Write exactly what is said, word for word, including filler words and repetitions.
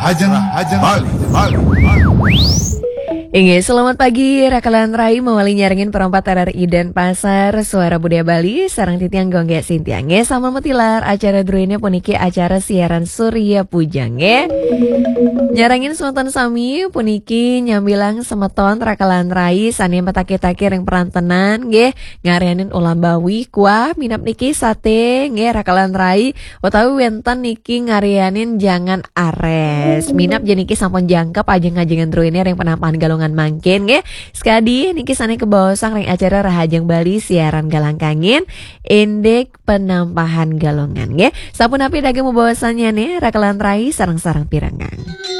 Rahajang Rahajang Bali Bali Bali. Inge, selamat pagi, Rakalan Rai mewali nyaringin perempat R R I dan Pasar Suara Budaya Bali sarang titiang gongge sintiange sama mutilar acara druine puniki acara siaran Surya Pujange. Nyarangin sonton sami puniki nyambilang semeton Rakalan Rai sani petake-take ring perantenan nggih ngarianin ulam bawi kuah minap niki sate nggih Rakalan Rai utawi wenten niki ngarianin jangan ares minap jeniki sampun jangkep ajeng-ajengan druine ring penampahan galongan mangkin nggih. Sekadi niki sane kebawasang ring acara Rahajang Bali siaran galang kangin indek penampahan galongan nggih. Sampun api dage membawasannya nih Rakalan Rai sarang-sarang pirangan.